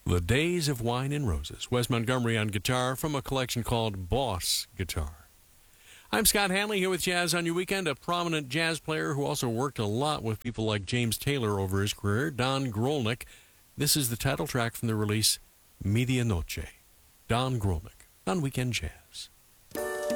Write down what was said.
The Days of Wine and Roses. Wes Montgomery on guitar from a collection called Boss Guitar. I'm Scott Hanley here with Jazz on Your Weekend, a prominent jazz player who also worked a lot with people like James Taylor over his career, Don Grolnick. This is the title track from the release, Medianoche. Don Grolnick on Weekend Jazz.